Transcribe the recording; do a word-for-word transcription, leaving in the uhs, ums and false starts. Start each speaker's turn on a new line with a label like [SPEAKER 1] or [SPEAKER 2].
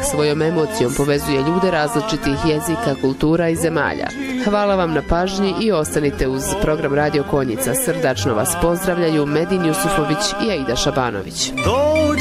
[SPEAKER 1] svojom emocijom povezuje ljude različitih jezika, kultura i zemalja. Hvala vam na pažnji i ostanite uz program Radio Konjica. Srdačno vas pozdravljaju Medin Jusufović i Aida Šabanović.